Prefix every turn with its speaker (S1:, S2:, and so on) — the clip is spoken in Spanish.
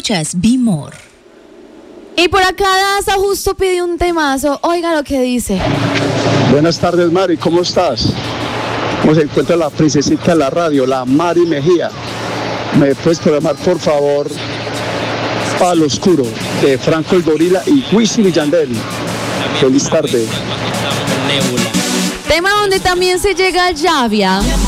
S1: Escuchas Be More.
S2: Y por acá Daza justo pidió un temazo. Oiga lo que dice.
S3: Buenas tardes, Mari, ¿cómo estás? ¿Cómo se encuentra la princesita de la radio, la Mari Mejía? ¿Me puedes programar, por favor, Palo Oscuro, de Franco el Gorila y Wisin y Yandel? Feliz tarde.
S2: Tema donde también se llega a Llavia.